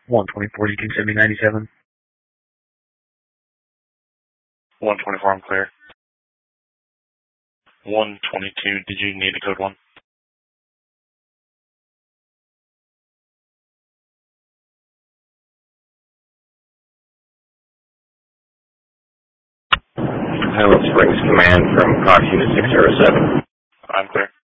124, you can send me 97. 124, I'm clear. 122, did you need a code 1? Highland Springs Command from Cox Unit 607. I'm clear.